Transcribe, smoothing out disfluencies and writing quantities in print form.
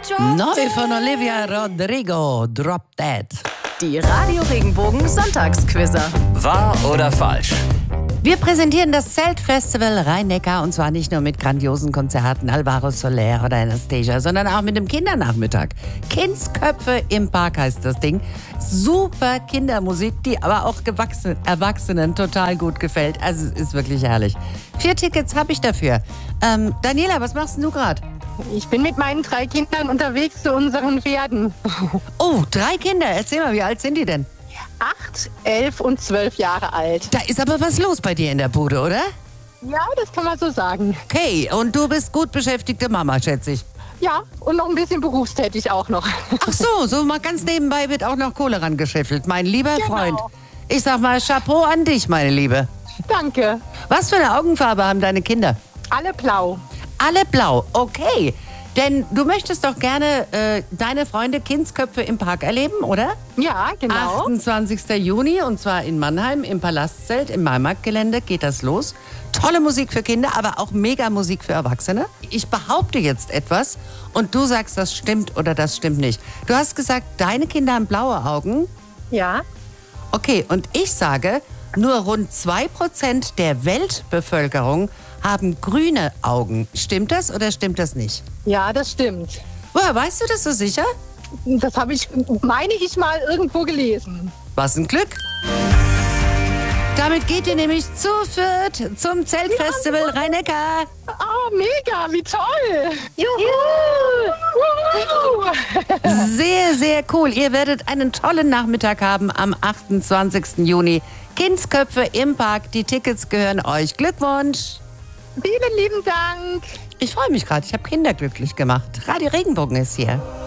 Neu von Olivia Rodrigo, Drop Dead. Die Radio Regenbogen Sonntagsquizzer. Wahr oder falsch? Wir präsentieren das Zeltfestival Rhein-Neckar und zwar nicht nur mit grandiosen Konzerten, Alvaro Soler oder Anastasia, sondern auch mit dem Kindernachmittag. Kindsköpfe im Park heißt das Ding. Super Kindermusik, die aber auch Erwachsenen total gut gefällt. Also es ist wirklich herrlich. 4 Tickets habe ich dafür. Daniela, was machst du gerade? Ich bin mit meinen 3 Kindern unterwegs zu unseren Pferden. Oh, 3 Kinder. Erzähl mal, wie alt sind die denn? 8, 11 und 12 Jahre alt. Da ist aber was los bei dir in der Bude, oder? Ja, das kann man so sagen. Okay, und du bist gut beschäftigte Mama, schätze ich. Ja, und noch ein bisschen berufstätig auch noch. Ach so mal ganz nebenbei wird auch noch Kohle rangeschäffelt. Mein lieber Genau. Freund. Ich sag mal Chapeau an dich, meine Liebe. Danke. Was für eine Augenfarbe haben deine Kinder? Alle blau. Alle blau, okay. Denn du möchtest doch gerne deine Freunde Kindsköpfe im Park erleben, oder? Ja, genau. 28. Juni und zwar in Mannheim im Palastzelt im Maimarktgelände geht das los. Tolle Musik für Kinder, aber auch mega Musik für Erwachsene. Ich behaupte jetzt etwas und du sagst, das stimmt oder das stimmt nicht. Du hast gesagt, deine Kinder haben blaue Augen. Ja. Okay, und ich sage, nur rund 2% der Weltbevölkerung haben grüne Augen. Stimmt das oder stimmt das nicht? Ja, das stimmt. Woher weißt du das so sicher? Das meine ich mal irgendwo gelesen. Was ein Glück. Damit geht ihr nämlich zu viert zum Zeltfestival Rhein-Neckar. Oh, mega, wie toll. Juhu. Sehr, sehr cool. Ihr werdet einen tollen Nachmittag haben am 28. Juni. Kindsköpfe im Park. Die Tickets gehören euch. Glückwunsch. Vielen lieben Dank. Ich freue mich gerade. Ich habe Kinder glücklich gemacht. Radio Regenbogen ist hier.